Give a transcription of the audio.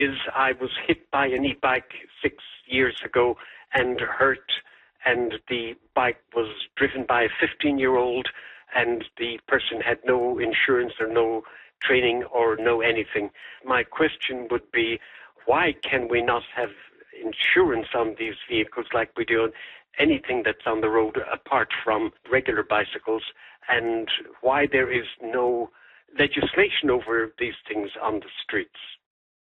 is I was hit by an e-bike 6 years ago and hurt, and the bike was driven by a 15-year-old, and the person had no insurance or no training or no anything. My question would be, why can we not have insurance on these vehicles like we do on anything that's on the road apart from regular bicycles, and why there is no legislation over these things on the streets?